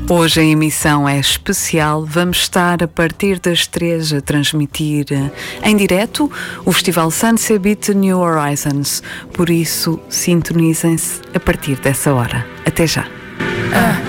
Hoje a emissão é especial. Vamos estar a partir das 3 a transmitir em direto o Festival Sunset Beat New Horizons. Por isso, sintonizem-se a partir dessa hora. Até já.